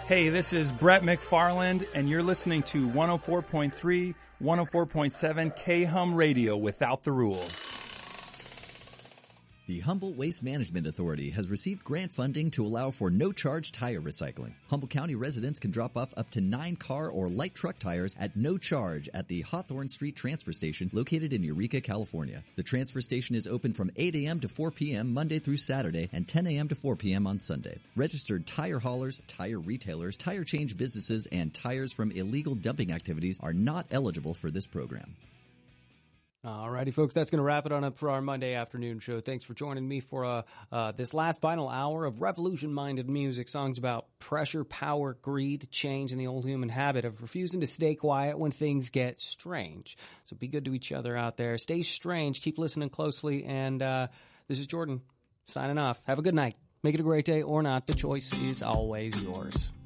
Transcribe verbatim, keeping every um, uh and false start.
Hey, this is Brett McFarland, and you're listening to one oh four point three, one oh four point seven K-Hum Radio without the rules. The Humboldt Waste Management Authority has received grant funding to allow for no-charge tire recycling. Humboldt County residents can drop off up to nine car or light truck tires at no charge at the Hawthorne Street Transfer Station located in Eureka, California. The transfer station is open from eight a.m. to four p.m. Monday through Saturday and ten a.m. to four p.m. on Sunday. Registered tire haulers, tire retailers, tire change businesses, and tires from illegal dumping activities are not eligible for this program. All righty, folks, that's going to wrap it on up for our Monday afternoon show. Thanks for joining me for uh, uh, this last final hour of revolution-minded music, songs about pressure, power, greed, change, and the old human habit of refusing to stay quiet when things get strange. So be good to each other out there. Stay strange. Keep listening closely. And uh, this is Jordan signing off. Have a good night. Make it a great day or not. The choice is always yours.